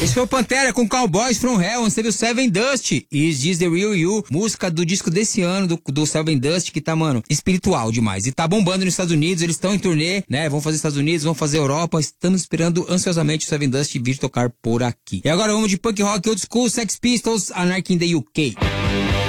Esse foi o Pantera com Cowboys from Hell. Você viu Seven Dust, Is This The Real You, música do disco desse ano do Seven Dust, que tá, mano, espiritual demais. E tá bombando nos Estados Unidos, eles estão em turnê, né? Vão fazer Estados Unidos, vão fazer Europa. Estamos esperando ansiosamente o Seven Dust vir tocar por aqui. E agora vamos de punk rock old school, Sex Pistols, Anarchy in the UK.